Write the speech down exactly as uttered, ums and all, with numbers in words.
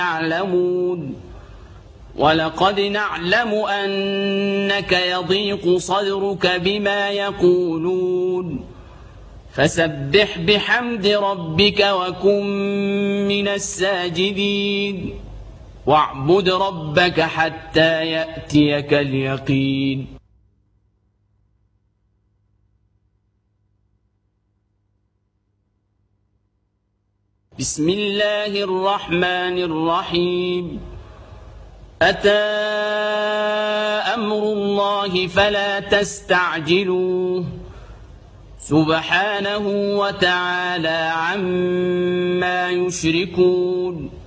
يعلمون ولقد نعلم أنك يضيق صدرك بما يقولون فسبح بحمد ربك وكن من الساجدين واعبد ربك حتى يأتيك اليقين. بسم الله الرحمن الرحيم. أتى أمر الله فلا تستعجلوه سبحانه وتعالى عما يشركون.